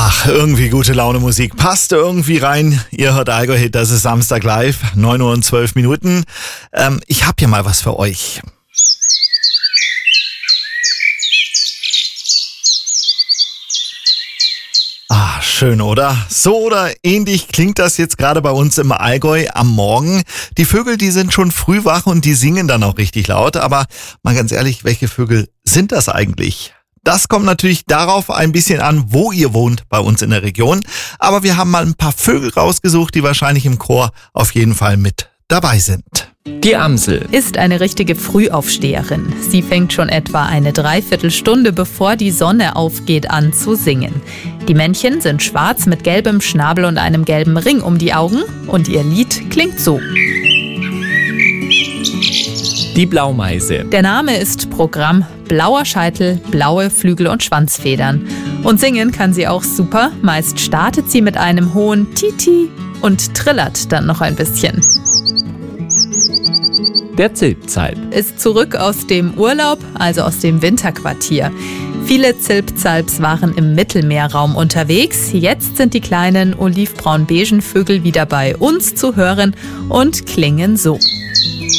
Ach, irgendwie gute Laune Musik. Passt irgendwie rein. Ihr hört Allgäu Hit, das ist Samstag live, 9 Uhr und 12 Minuten. Ich hab hier mal was für euch. Ah, schön, oder? So oder ähnlich klingt das jetzt gerade bei uns im Allgäu am Morgen. Die Vögel, die sind schon früh wach und die singen dann auch richtig laut. Aber mal ganz ehrlich, welche Vögel sind das eigentlich? Das kommt natürlich darauf ein bisschen an, wo ihr wohnt bei uns in der Region. Aber wir haben mal ein paar Vögel rausgesucht, die wahrscheinlich im Chor auf jeden Fall mit dabei sind. Die Amsel ist eine richtige Frühaufsteherin. Sie fängt schon etwa eine Dreiviertelstunde, bevor die Sonne aufgeht, an zu singen. Die Männchen sind schwarz mit gelbem Schnabel und einem gelben Ring um die Augen. Und ihr Lied klingt so. Die Blaumeise. Der Name ist Programm, blauer Scheitel, blaue Flügel und Schwanzfedern. Und singen kann sie auch super. Meist startet sie mit einem hohen Titi und trillert dann noch ein bisschen. Der Zilpzalp ist zurück aus dem Urlaub, also aus dem Winterquartier. Viele Zilpzalps waren im Mittelmeerraum unterwegs. Jetzt sind die kleinen olivbraun-beigen Vögel wieder bei uns zu hören und klingen so.